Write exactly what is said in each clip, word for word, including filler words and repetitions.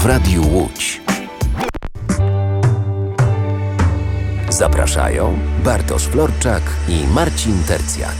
w Radiu Łódź. Zapraszają Bartosz Florczak i Marcin Tercjak.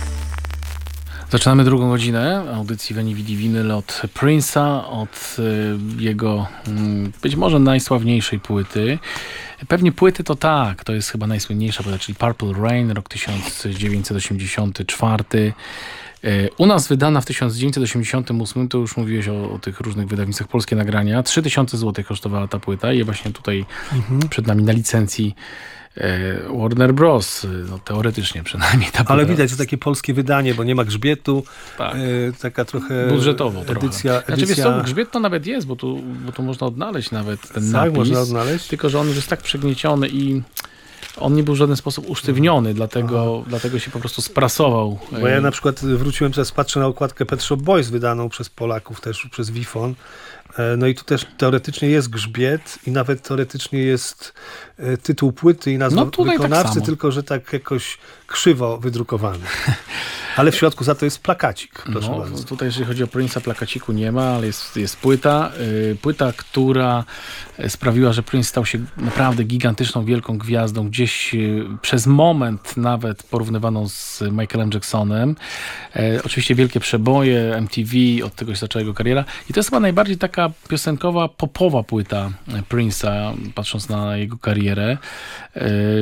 Zaczynamy drugą godzinę audycji Veni Vidi Vinyl od Prince'a, od y, jego y, być może najsławniejszej płyty. Pewnie płyty to tak, to jest chyba najsłynniejsza płyta, czyli Purple Rain, rok tysiąc dziewięćset osiemdziesiąty czwarty. Y, u nas wydana w tysiąc dziewięćset osiemdziesiątym ósmym, to już mówiłeś o, o tych różnych wydawnictwach, polskie nagrania. trzy tysiące złotych kosztowała ta płyta i właśnie tutaj mhm. przed nami na licencji Warner Bros. No, teoretycznie przynajmniej. Ta Ale widać, że takie polskie wydanie, bo nie ma grzbietu. Tak. E, taka trochę budżetowo edycja. Trochę. Znaczy, wiesz co, grzbiet to nawet jest, bo tu, bo tu można odnaleźć nawet ten tak, napis. można odnaleźć. Tylko, że on już jest tak przegnieciony i on nie był w żaden sposób usztywniony, dlatego, dlatego się po prostu sprasował. Bo ja na przykład wróciłem, teraz patrzę na okładkę Pet Shop Boys wydaną przez Polaków też, przez Wifon. No i tu też teoretycznie jest grzbiet i nawet teoretycznie jest tytuł płyty i nazwa no wykonawcy, tak tylko że tak jakoś krzywo wydrukowany. Ale w środku za to jest plakacik, proszę no, bardzo. Tutaj jeżeli chodzi o Prince'a, plakaciku nie ma, ale jest, jest płyta. Yy, płyta, która sprawiła, że Prince stał się naprawdę gigantyczną, wielką gwiazdą. Gdzieś yy, przez moment nawet porównywaną z Michaelem Jacksonem. Yy, oczywiście wielkie przeboje, M T V, od tego się zaczęła jego kariera. I to jest chyba najbardziej taka piosenkowa, popowa płyta Prince'a, patrząc na jego karierę. Yy,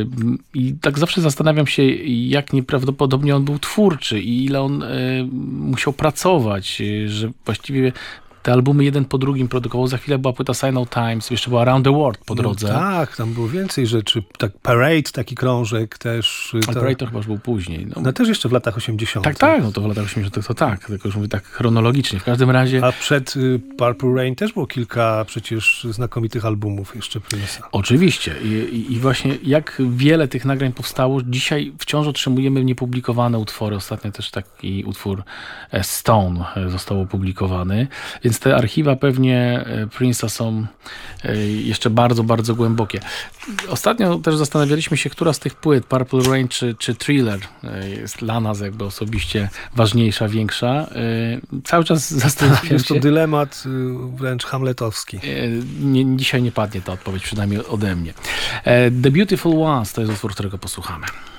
I tak zawsze zastanawiam się, jak nieprawdopodobnie on był twórczy i ile on y, musiał pracować, y, że właściwie te albumy jeden po drugim produkował. Za chwilę była płyta Sign of Times, jeszcze była Around the World po drodze. No tak, tam było więcej rzeczy. Tak, Parade, taki krążek też. Ale to... Parade to chyba już był później. No. no też jeszcze w latach osiemdziesiątych. Tak, tak, no to w latach osiemdziesiątych to tak, tylko już mówię tak chronologicznie. W każdym razie... A przed y, Purple Rain też było kilka przecież znakomitych albumów jeszcze Prince'a. Oczywiście. I, i, I właśnie jak wiele tych nagrań powstało, dzisiaj wciąż otrzymujemy niepublikowane utwory. Ostatnio też taki utwór Stone został opublikowany. Więc te archiwa pewnie Prince'a są jeszcze bardzo, bardzo głębokie. Ostatnio też zastanawialiśmy się, która z tych płyt, Purple Rain czy, czy Thriller, jest dla nas jakby osobiście ważniejsza, większa. Cały czas zastanawiam się. Jest to dylemat wręcz hamletowski. Nie, dzisiaj nie padnie ta odpowiedź, przynajmniej ode mnie. The Beautiful Ones to jest utwór, którego posłuchamy.